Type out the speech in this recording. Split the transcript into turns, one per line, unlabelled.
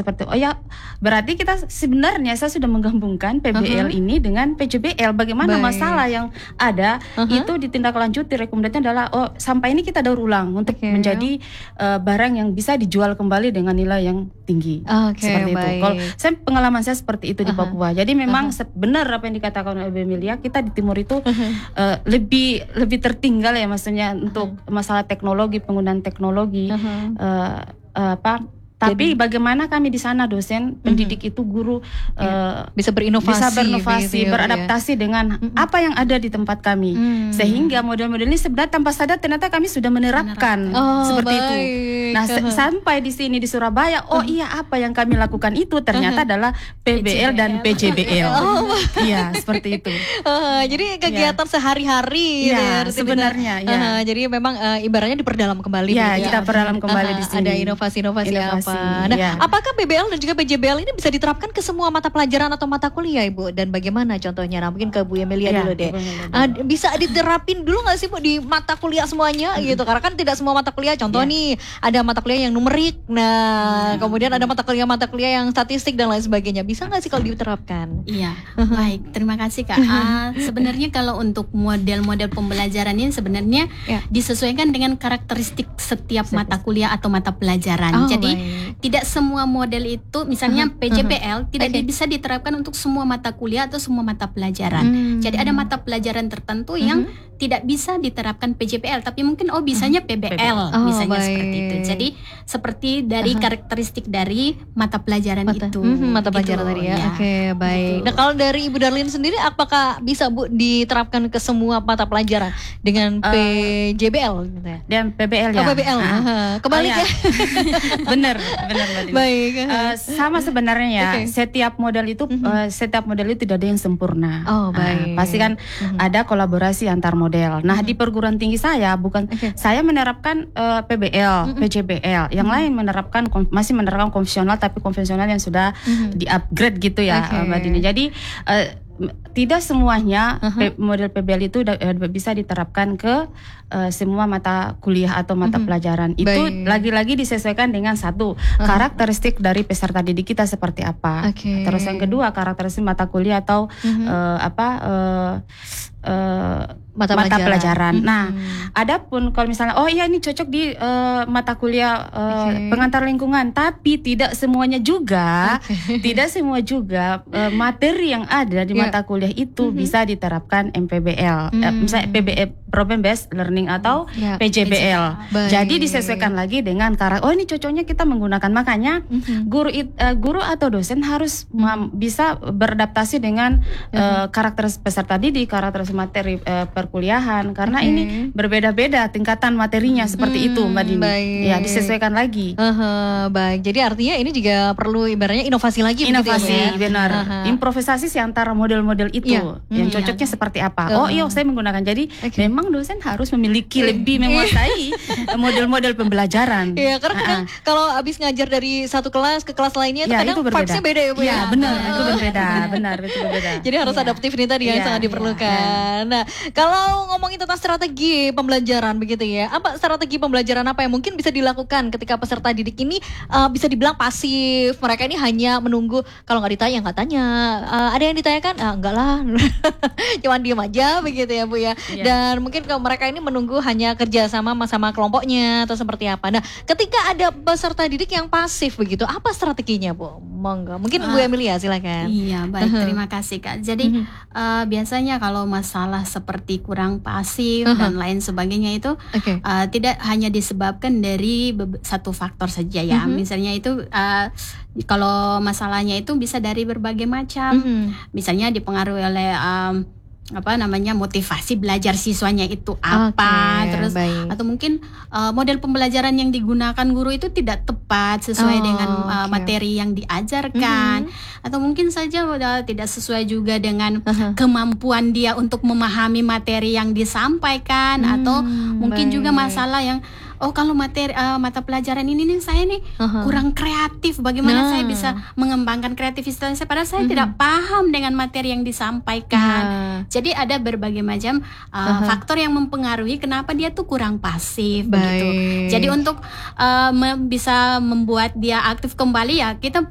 seperti oh ya berarti kita sebenarnya saya sudah menggabungkan PBL ini dengan PJBL. Bagaimana masalah yang ada itu ditindaklanjuti, rekomendasinya adalah sampah ini kita daur ulang untuk menjadi barang yang bisa dijual kembali dengan nilai yang tinggi. Seperti itu. Kalau saya pengalaman saya seperti itu di Papua. Jadi memang benar apa yang dikatakan oleh Bu Emilia, kita di timur itu lebih tertinggal ya, maksudnya untuk masalah teknologi, penggunaan teknologi. Tapi bagaimana kami di sana dosen, pendidik itu guru
bisa berinovasi,
beradaptasi dengan apa yang ada di tempat kami, sehingga model-model ini sebenarnya tanpa sadar ternyata kami sudah menerapkan seperti itu. Nah sampai di sini di Surabaya, iya apa yang kami lakukan itu ternyata adalah PBL dan PJBL. Iya seperti itu.
Jadi kegiatan sehari-hari
sebenarnya.
Jadi memang ibaratnya diperdalam kembali.
Kita perdalam kembali di sini.
Ada inovasi-inovasi apa. Nah, apakah PBL dan juga PJBL ini bisa diterapkan ke semua mata pelajaran atau mata kuliah, Ibu? Dan bagaimana contohnya? Nah, mungkin ke Bu Emilia dulu deh. Bisa diterapin dulu nggak sih, Bu, di mata kuliah semuanya gitu? Karena kan tidak semua mata kuliah. Contoh nih, ada mata kuliah yang numerik. Nah, kemudian ada mata kuliah yang statistik dan lain sebagainya. Bisa nggak sih kalau diterapkan?
Iya, baik. Terima kasih, Kak. Sebenarnya kalau untuk model-model pembelajaran ini sebenarnya disesuaikan dengan karakteristik setiap mata kuliah atau mata pelajaran. Jadi tidak semua model itu, misalnya PJBL tidak bisa diterapkan untuk semua mata kuliah atau semua mata pelajaran. Jadi ada mata pelajaran tertentu yang tidak bisa diterapkan PJBL, tapi mungkin bisanya PBL, misalnya seperti itu. Jadi seperti dari karakteristik dari mata pelajaran itu.
Mata pelajaran tadi ya. Oke, baik. Nah, kalau dari Ibu Darlin sendiri, apakah bisa, Bu, diterapkan ke semua mata pelajaran dengan PJBL gitu ya?
Dan PBL ya.
PBL. Kebalik ya.
Benar.
Baik.
Sama sebenarnya ya. Setiap model itu tidak ada yang sempurna. Pasti kan ada kolaborasi antar model. Nah, di perguruan tinggi saya saya menerapkan PBL, PJBL. Yang lain masih menerapkan konvensional, tapi konvensional yang sudah di-upgrade gitu ya, Mbak Dini. Jadi tidak semuanya model PBL itu bisa diterapkan ke semua mata kuliah atau mata pelajaran. Itu lagi-lagi disesuaikan dengan satu karakteristik dari peserta didik kita seperti apa. Terus yang kedua karakteristik mata kuliah atau mata pelajaran. Nah, adapun kalau misalnya ini cocok di mata kuliah pengantar lingkungan, tapi tidak semuanya juga, materi yang ada di mata kuliah itu bisa diterapkan MPBL, misalnya PBL Problem Based Learning atau PJBL. Jadi disesuaikan lagi dengan ini cocoknya kita menggunakan, makanya guru atau dosen harus bisa beradaptasi dengan karakter peserta didik, karakter materi perkuliahan, karena ini berbeda-beda tingkatan materinya seperti itu, Mbak Dini. Ya, disesuaikan lagi.
Baik. Jadi artinya ini juga perlu ibaratnya inovasi lagi.
Inovasi, benar. Improvisasi sih antara model-model itu. Yang cocoknya seperti apa. Saya menggunakan. Jadi memang dosen harus memiliki lebih menguasai model-model pembelajaran.
Iya, karena kalau habis ngajar dari satu kelas ke kelas lainnya itu kadang vibes-nya beda ya, Bu.
Iya, benar. Itu berbeda. Benar, itu berbeda.
Jadi harus adaptif nih tadi yang sangat diperlukan. Nah, kalau ngomongin tentang strategi pembelajaran begitu ya, apa strategi pembelajaran apa yang mungkin bisa dilakukan ketika peserta didik ini bisa dibilang pasif, mereka ini hanya menunggu, kalau nggak ditanya nggak tanya, ada yang ditanyakan enggak lah, cuman diem aja begitu ya, Bu ya. Dan mungkin kalau mereka ini menunggu hanya kerja sama kelompoknya atau seperti apa. Nah, ketika ada peserta didik yang pasif begitu, apa strateginya, Bu? Monggo, mungkin Bu Emilia silakan.
Iya, baik, terima kasih, Kak. Jadi biasanya kalau masalah seperti kurang pasif dan lain sebagainya itu tidak hanya disebabkan dari satu faktor saja ya. Misalnya itu kalau masalahnya itu bisa dari berbagai macam. Misalnya dipengaruhi oleh motivasi belajar siswanya itu apa, terus atau mungkin model pembelajaran yang digunakan guru itu tidak tepat sesuai dengan materi yang diajarkan, atau mungkin saja tidak sesuai juga dengan kemampuan dia untuk memahami materi yang disampaikan, atau mungkin juga masalah yang kalau mata pelajaran ini nih saya nih kurang kreatif, bagaimana saya bisa mengembangkan kreativitas saya padahal saya tidak paham dengan materi yang disampaikan. Jadi ada berbagai macam faktor yang mempengaruhi kenapa dia tuh kurang pasif begitu. Jadi untuk bisa membuat dia aktif kembali ya kita